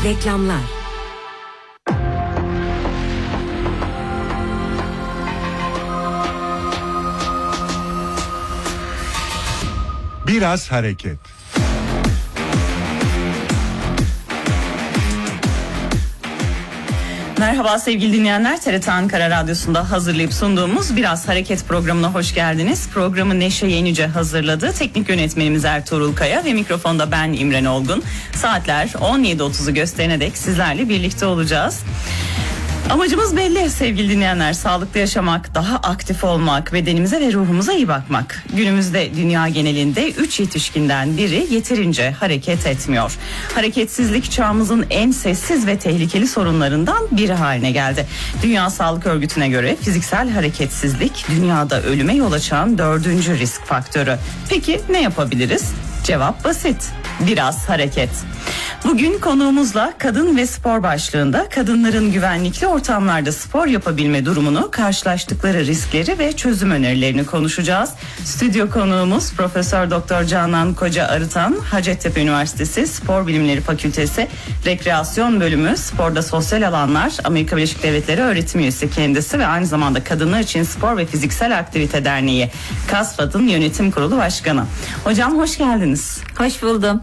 Reklamlar. Biraz hareket. Merhaba sevgili dinleyenler, TRT Ankara Radyosu'nda hazırlayıp sunduğumuz Biraz Hareket programına hoş geldiniz. Programı Neşe Yenice hazırladı. Teknik yönetmenimiz Ertuğrul Kaya ve mikrofonda ben İmren Olgun. Saatler 17.30'u gösterene dek sizlerle birlikte olacağız. Amacımız belli sevgili dinleyenler, sağlıklı yaşamak, daha aktif olmak, bedenimize ve ruhumuza iyi bakmak. Günümüzde dünya genelinde 3 yetişkinden biri yeterince hareket etmiyor. Hareketsizlik çağımızın en sessiz ve tehlikeli sorunlarından biri haline geldi. Dünya Sağlık Örgütü'ne göre fiziksel hareketsizlik dünyada ölüme yol açan 4. risk faktörü. Peki ne yapabiliriz? Cevap basit. Biraz hareket. Bugün konuğumuzla kadın ve spor başlığında kadınların güvenlikli ortamlarda spor yapabilme durumunu, karşılaştıkları riskleri ve çözüm önerilerini konuşacağız. Stüdyo konuğumuz Profesör Doktor Canan Koca Arıtan, Hacettepe Üniversitesi Spor Bilimleri Fakültesi Rekreasyon Bölümü Sporda Sosyal Alanlar Amerika Birleşik Devletleri öğretim üyesi kendisi ve aynı zamanda Kadınlar İçin Spor ve Fiziksel Aktivite Derneği KASFAD'ın yönetim kurulu başkanı. Hocam hoş geldiniz. Hoş buldum.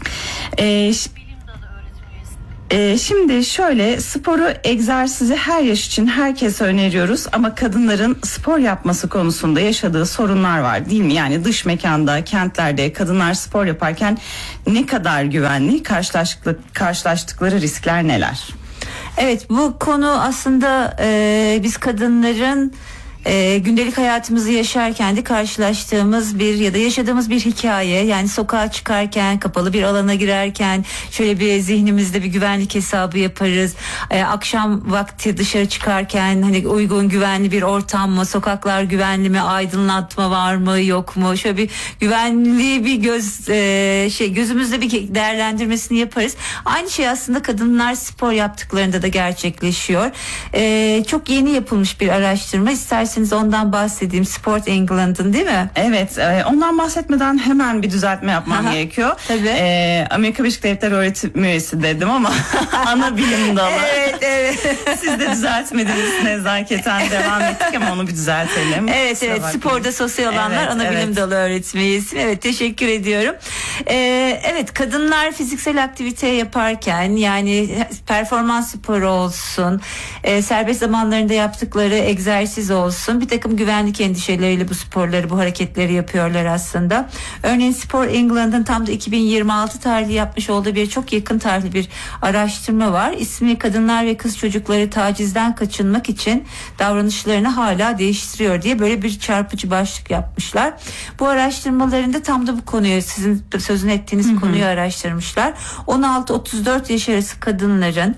Şimdi şöyle, sporu, egzersizi her yaş için herkese öneriyoruz ama kadınların spor yapması konusunda yaşadığı sorunlar var değil mi? Yani dış mekanda, kentlerde kadınlar spor yaparken ne kadar güvenli, karşılaştıkları riskler neler? Evet, bu konu aslında biz kadınların gündelik hayatımızı yaşarken de karşılaştığımız bir ya da yaşadığımız bir hikaye. Yani sokağa çıkarken, kapalı bir alana girerken şöyle bir zihnimizde bir güvenlik hesabı yaparız. Akşam vakti dışarı çıkarken hani uygun, güvenli bir ortam mı, sokaklar güvenli mi, aydınlatma var mı yok mu, şöyle bir güvenli bir gözümüzde bir değerlendirmesini yaparız. Aynı şey aslında kadınlar spor yaptıklarında da gerçekleşiyor. Çok yeni yapılmış bir araştırma. İsterseniz ondan bahsedeyim. Sport England'ın, değil mi? Evet, ondan bahsetmeden hemen bir düzeltme yapmam gerekiyor. Tabii. Amerika Birleşik Devletleri öğretim üyesi dedim ama ana bilim dalı. Evet. Siz de düzeltmediğiniz nezaketen devam ettik ama onu bir düzeltelim. Evet, sporda sosyal alanlar ana bilim dalı öğretim üyesi. Evet, teşekkür ediyorum. Evet, kadınlar fiziksel aktivite yaparken, yani performans sporu olsun, serbest zamanlarında yaptıkları egzersiz olsun, bir takım güvenlik endişeleriyle bu sporları, bu hareketleri yapıyorlar aslında. Örneğin Spor England'ın tam da 2026 tarihli yapmış olduğu bir çok yakın tarihli bir araştırma var. İsmi "Kadınlar ve Kız Çocukları Tacizden Kaçınmak için Davranışlarını Hala Değiştiriyor" diye böyle bir çarpıcı başlık yapmışlar. Bu araştırmalarında tam da bu konuyu, sizin sözünü ettiğiniz konuyu araştırmışlar. 16-34 yaş arası kadınların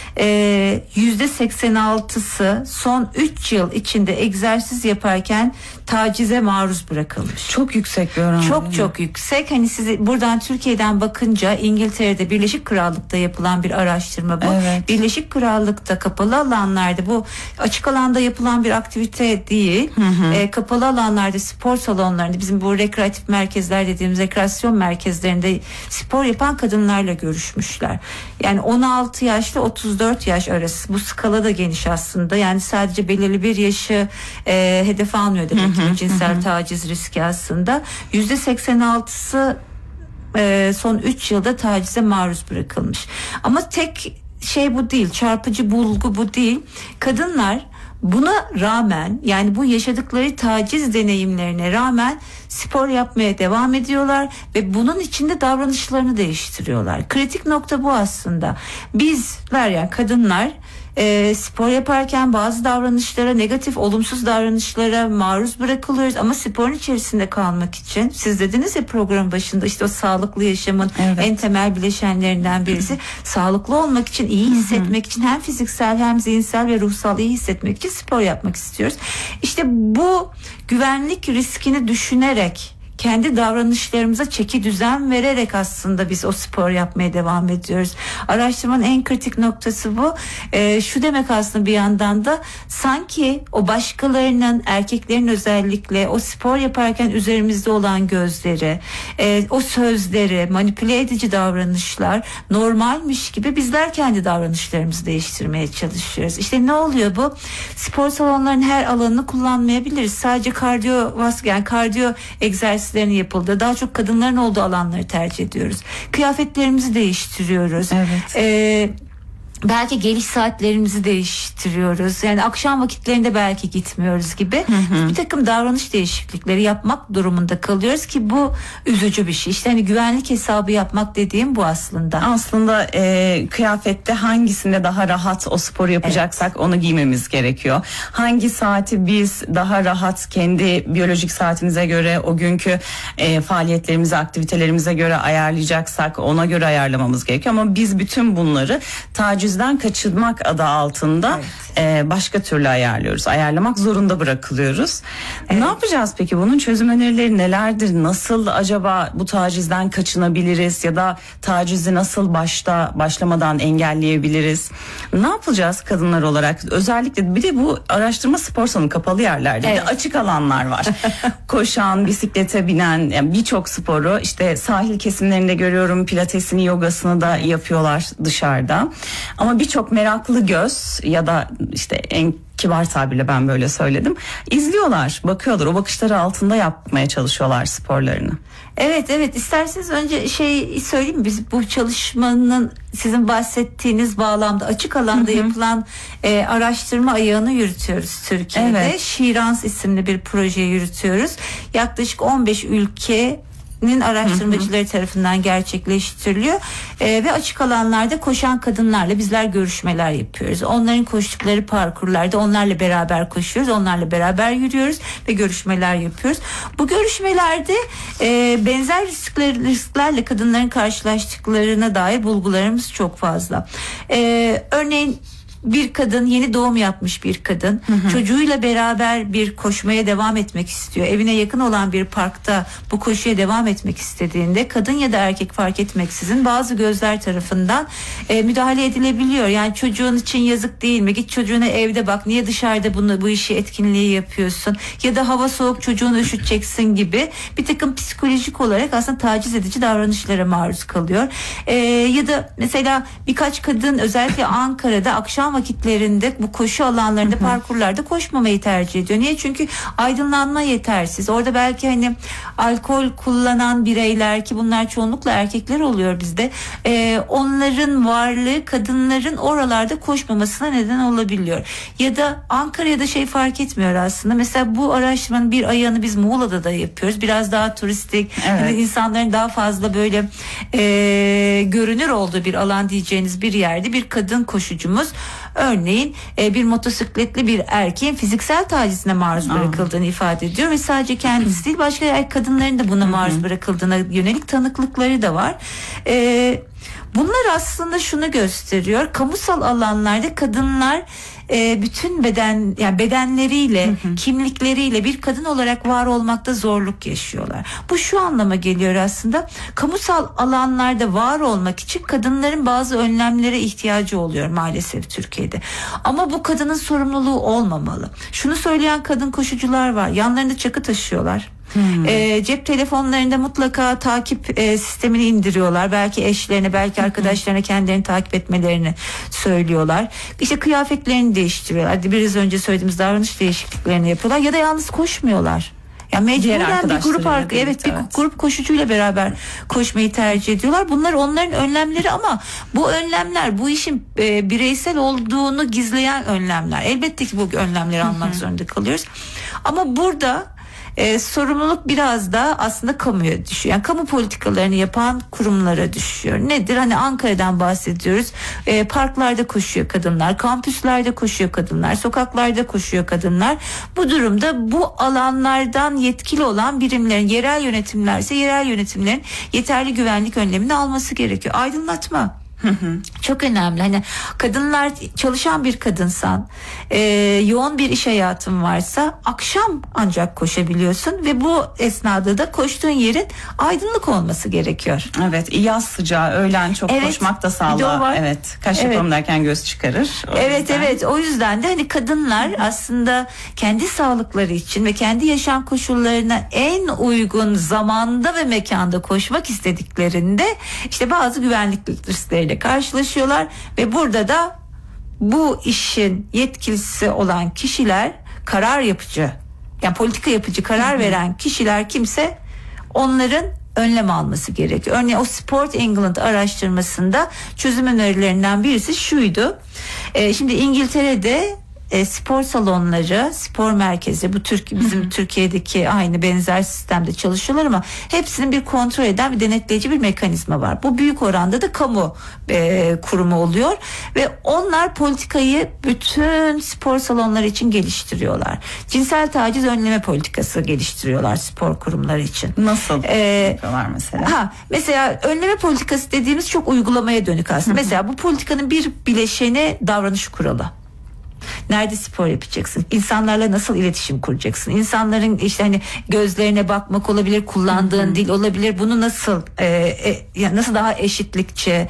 %86'sı son 3 yıl içinde egzersiz yaparken tacize maruz bırakılmış. Çok yüksek bir oran. Çok yüksek. Hani size buradan Türkiye'den bakınca İngiltere'de, Birleşik Krallık'ta yapılan bir araştırma bu. Evet. Birleşik Krallık'ta kapalı alanlarda, bu açık alanda yapılan bir aktivite değil. Kapalı alanlarda, spor salonlarında, bizim bu rekreatif merkezler dediğimiz rekreasyon merkezlerinde spor yapan kadınlarla görüşmüşler. Yani 16 yaşla 34 yaş arası. Bu skala da geniş aslında. Yani sadece belirli bir yaşı hedef almıyor demek ki cinsel taciz riski aslında. %86'sı son 3 yılda tacize maruz bırakılmış. Ama tek şey bu değil, çarpıcı bulgu bu değil. Kadınlar buna rağmen, yani bu yaşadıkları taciz deneyimlerine rağmen spor yapmaya devam ediyorlar ve bunun içinde davranışlarını değiştiriyorlar. Kritik nokta bu aslında. Bizler, yani kadınlar, spor yaparken bazı davranışlara, negatif, olumsuz davranışlara maruz bırakılıyoruz ama sporun içerisinde kalmak için, siz dediniz ya program başında, işte o sağlıklı yaşamın en temel bileşenlerinden birisi. Sağlıklı olmak için, iyi hissetmek için, hem fiziksel hem zihinsel ve ruhsal iyi hissetmek için spor yapmak istiyoruz. İşte bu güvenlik riskini düşünerek kendi davranışlarımıza çeki düzen vererek aslında biz o spor yapmaya devam ediyoruz. Araştırmanın en kritik noktası bu. Şu demek aslında bir yandan da sanki o başkalarının, erkeklerin özellikle o spor yaparken üzerimizde olan gözleri, o sözleri, manipüle edici davranışlar normalmiş gibi bizler kendi davranışlarımızı değiştirmeye çalışıyoruz. İşte ne oluyor bu? Spor salonlarının her alanını kullanmayabiliriz. Sadece kardiyo egzersizlerini yapıldığı, daha çok kadınların olduğu alanları tercih ediyoruz. Kıyafetlerimizi değiştiriyoruz. Evet. Belki geliş saatlerimizi değiştiriyoruz. Yani akşam vakitlerinde belki gitmiyoruz gibi. Bir takım davranış değişiklikleri yapmak durumunda kalıyoruz ki bu üzücü bir şey. İşte hani güvenlik hesabı yapmak dediğim bu aslında. Aslında kıyafette hangisinde daha rahat o sporu yapacaksak onu giymemiz gerekiyor. Hangi saati biz daha rahat kendi biyolojik saatimize göre, o günkü faaliyetlerimize, aktivitelerimize göre ayarlayacaksak ona göre ayarlamamız gerekiyor. Ama biz bütün bunları tacizden kaçınmak adı altında başka türlü ayarlıyoruz. Ayarlamak zorunda bırakılıyoruz. Ne yapacağız peki? Bunun çözüm önerileri nelerdir? Nasıl acaba bu tacizden kaçınabiliriz ya da tacizi nasıl başlamadan engelleyebiliriz? Ne yapacağız kadınlar olarak? Özellikle bir de bu araştırma spor salonu kapalı yerlerde. Bir de açık alanlar var. Koşan, bisiklete binen, yani birçok sporu işte sahil kesimlerinde görüyorum, pilatesini, yogasını da yapıyorlar dışarıda. Ama birçok meraklı göz ya da işte en kibar tabirle ben böyle söyledim, İzliyorlar, bakıyorlar, o bakışları altında yapmaya çalışıyorlar sporlarını. Evet, isterseniz önce söyleyeyim mi? Biz bu çalışmanın sizin bahsettiğiniz bağlamda açık alanda yapılan araştırma ayağını yürütüyoruz Türkiye'de. Evet. Şirans isimli bir proje yürütüyoruz. Yaklaşık 15 ülkenin araştırmacıları tarafından gerçekleştiriliyor. Ve açık alanlarda koşan kadınlarla bizler görüşmeler yapıyoruz. Onların koştukları parkurlarda onlarla beraber koşuyoruz, onlarla beraber yürüyoruz ve görüşmeler yapıyoruz. Bu görüşmelerde benzer risklerle kadınların karşılaştıklarına dair bulgularımız çok fazla. Örneğin bir kadın, yeni doğum yapmış bir kadın, çocuğuyla beraber bir koşmaya devam etmek istiyor. Evine yakın olan bir parkta bu koşuya devam etmek istediğinde kadın ya da erkek fark etmeksizin bazı gözler tarafından müdahale edilebiliyor. Yani çocuğun için yazık değil mi? Git çocuğuna evde bak. Niye dışarıda bu işi, etkinliği yapıyorsun? Ya da hava soğuk, çocuğunu üşüteceksin gibi bir takım psikolojik olarak aslında taciz edici davranışlara maruz kalıyor. Ya da mesela birkaç kadın özellikle Ankara'da akşam vakitlerinde bu koşu alanlarında, parkurlarda koşmamayı tercih ediyor. Niye? Çünkü aydınlanma yetersiz. Orada belki hani alkol kullanan bireyler, ki bunlar çoğunlukla erkekler oluyor bizde. Onların varlığı kadınların oralarda koşmamasına neden olabiliyor. Ya da Ankara'da fark etmiyor aslında. Mesela bu araştırmanın bir ayağını biz Muğla'da da yapıyoruz. Biraz daha turistik, yani insanların daha fazla böyle görünür olduğu bir alan diyeceğiniz bir yerde bir kadın koşucumuz örneğin bir motosikletli bir erkeğin fiziksel tacizine maruz bırakıldığını ifade ediyor ve sadece kendisi değil, başka kadınların da buna maruz bırakıldığına yönelik tanıklıkları da var. Bunlar aslında şunu gösteriyor: kamusal alanlarda kadınlar bütün bedenleriyle, kimlikleriyle bir kadın olarak var olmakta zorluk yaşıyorlar. Bu şu anlama geliyor aslında: kamusal alanlarda var olmak için kadınların bazı önlemlere ihtiyacı oluyor maalesef Türkiye'de. Ama bu kadının sorumluluğu olmamalı. Şunu söyleyen kadın koşucular var. Yanlarında çakı taşıyorlar. Cep telefonlarında mutlaka takip sistemini indiriyorlar. Belki eşlerine, belki arkadaşlarına kendilerini takip etmelerini söylüyorlar. İşte kıyafetlerini değiştiriyorlar. Biraz önce söylediğimiz davranış değişikliklerini yapıyorlar. Ya da yalnız koşmuyorlar. Yani mecburen bir grup koşucuyla beraber koşmayı tercih ediyorlar. Bunlar onların önlemleri ama bu önlemler bu işin bireysel olduğunu gizleyen önlemler. Elbette ki bu önlemleri almak zorunda kalıyoruz. Ama burada sorumluluk biraz da aslında kamuya düşüyor. Yani kamu politikalarını yapan kurumlara düşüyor. Nedir? Hani Ankara'dan bahsediyoruz. Parklarda koşuyor kadınlar, kampüslerde koşuyor kadınlar, sokaklarda koşuyor kadınlar. Bu durumda bu alanlardan yetkili olan birimlerin, yerel yönetimlerse yerel yönetimlerin yeterli güvenlik önlemini alması gerekiyor. Aydınlatma. Çok önemli. Hani kadınlar, çalışan bir kadınsan, yoğun bir iş hayatın varsa akşam ancak koşabiliyorsun ve bu esnada da koştuğun yerin aydınlık olması gerekiyor. Evet, yaz sıcağı, öğlen çok koşmak da sağlığa. Evet, kaş yapalım derken göz çıkarır. Evet. O yüzden de hani kadınlar aslında kendi sağlıkları için ve kendi yaşam koşullarına en uygun zamanda ve mekanda koşmak istediklerinde işte bazı güvenlik riskleriyle karşılaşıyorlar ve burada da bu işin yetkilisi olan kişiler, karar yapıcı, yani politika yapıcı, karar veren kişiler kimse, onların önlem alması gerekiyor. Örneğin o Sport England araştırmasında çözüm önerilerinden birisi şuydu. Şimdi İngiltere'de spor salonları, spor merkezi, bu bizim Türkiye'deki aynı benzer sistemde çalışıyorlar ama hepsinin bir kontrol eden bir denetleyici bir mekanizma var. Bu büyük oranda da kamu kurumu oluyor ve onlar politikayı bütün spor salonları için geliştiriyorlar. Cinsel taciz önleme politikası geliştiriyorlar spor kurumları için. Nasıl yapıyorlar mesela? Mesela önleme politikası dediğimiz çok uygulamaya dönük aslında. Mesela bu politikanın bir bileşeni davranış kuralı. Nerede spor yapacaksın? İnsanlarla nasıl iletişim kuracaksın? İnsanların işte hani gözlerine bakmak olabilir, kullandığın dil olabilir. Bunu nasıl nasıl daha eşitlikçi,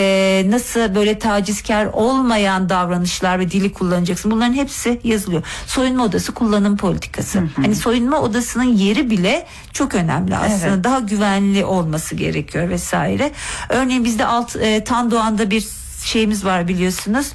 nasıl böyle tacizkar olmayan davranışlar ve dili kullanacaksın? Bunların hepsi yazılıyor. Soyunma odası kullanım politikası. Hani soyunma odasının yeri bile çok önemli aslında. Evet. Daha güvenli olması gerekiyor vesaire. Örneğin bizde Tandoğan'da bir şeyimiz var, biliyorsunuz.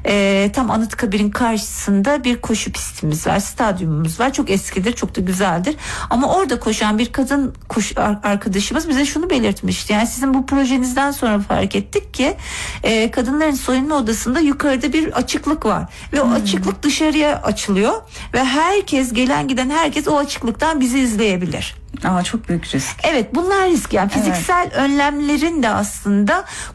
Tam Anıtkabir'in karşısında bir koşu pistimiz var, stadyumumuz var. Çok eskidir, çok da güzeldir. Ama orada koşan bir kadın arkadaşımız bize şunu belirtmişti. Yani sizin bu projenizden sonra fark ettik ki kadınların soyunma odasında yukarıda bir açıklık var. Ve o açıklık dışarıya açılıyor. Ve herkes, gelen giden herkes o açıklıktan bizi izleyebilir. Çok büyük risk. Evet, bunlar risk. Yani fiziksel önlemlerin de aslında